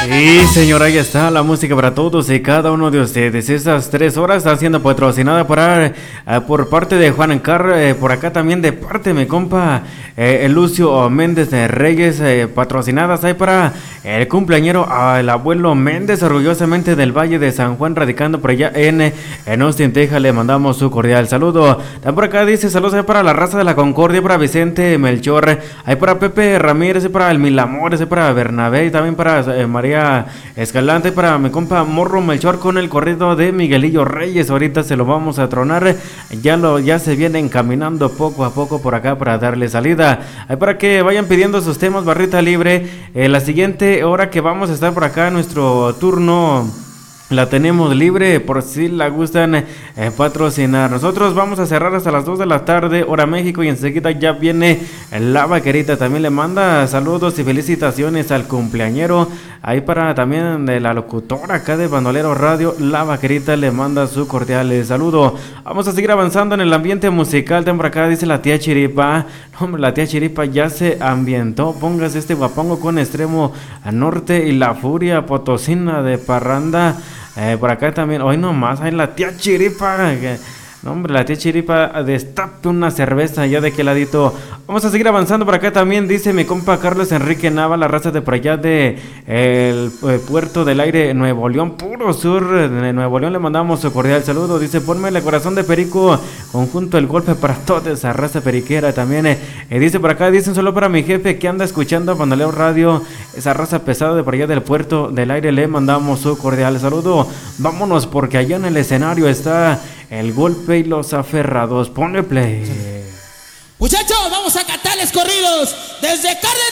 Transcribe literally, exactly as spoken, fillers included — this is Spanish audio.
Y señora, ahí está la música para todos y cada uno de ustedes. Estas tres horas están siendo patrocinada por, eh, por parte de Juan Encar, eh, por acá también de parte de mi compa eh, el Lucio Méndez de Reyes, eh, patrocinadas ahí para el cumpleañero, ah, el abuelo Méndez, orgullosamente del Valle de San Juan, radicando por allá en, en Austin, Texas. Le mandamos su cordial saludo. También por acá dice saludos ahí para la raza de la Concordia, para Vicente Melchor, ahí para Pepe Ramírez, ahí para el Milamores, ahí para Bernabé y también para eh, María Escalante, para mi compa Morro Melchor con el corrido de Miguelillo Reyes. Ahorita se lo vamos a tronar, ya lo ya se vienen caminando poco a poco por acá para darle salida. Ahí para que vayan pidiendo sus temas, barrita libre. Eh, la siguiente hora que vamos a estar por acá, nuestro turno la tenemos libre por si la gustan eh, patrocinar. Nosotros vamos a cerrar hasta las dos de la tarde, hora México, y enseguida ya viene la vaquerita. También le manda saludos y felicitaciones al cumpleañero. Ahí para también de la locutora acá de Bandolero Radio, la vaquerita le manda su cordial saludo. Vamos a seguir avanzando en el ambiente musical. Ten por acá, dice la tía Chiripa. Hombre, la tía Chiripa ya se ambientó. Póngase este guapango con Extremo Norte y la Furia Potosina de Parranda. Eh, por acá también, hoy nomás hay la tía Chiripa. Que, no, hombre, la tía Chiripa, destape una cerveza ya de aquel ladito. Vamos a seguir avanzando por acá también. Dice mi compa Carlos Enrique Nava, la raza de por allá de el, el Puerto del Aire, Nuevo León, puro sur de Nuevo León. Le mandamos su cordial saludo. Dice, ponme el corazón de perico, conjunto el golpe para toda esa raza periquera también. Eh, eh, dice por acá, dicen solo para mi jefe que anda escuchando Bandolero Radio, esa raza pesada de por allá del Puerto del Aire. Le mandamos su cordial saludo. Vámonos porque allá en el escenario está el golpe y los aferrados. Ponle play. Muchachos, vamos a cantarles corridos desde Cárdenas.